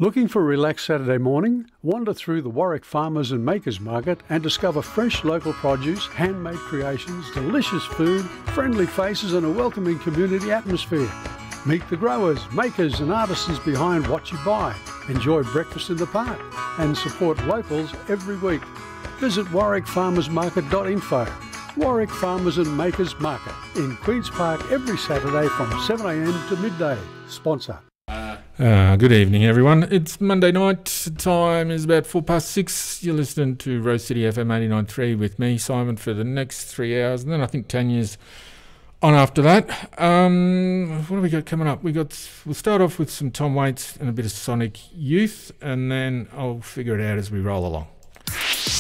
Looking for a relaxed Saturday morning? Wander through the Warwick Farmers and Makers Market and discover fresh local produce, handmade creations, delicious food, friendly faces and a welcoming community atmosphere. Meet the growers, makers and artisans behind what you buy. Enjoy breakfast in the park and support locals every week. Visit warwickfarmersmarket.info. Warwick Farmers and Makers Market in Queen's Park every Saturday from 7am to midday. Sponsor. Good evening, everyone. It's Monday night. Time is about 6:04. You're listening to Rose City FM 89.3 with me, Simon, for the next 3 hours, and then I think Tanya's on after that. What do we got coming up? We'll start off with some Tom Waits and a bit of Sonic Youth, and then I'll figure it out as we roll along.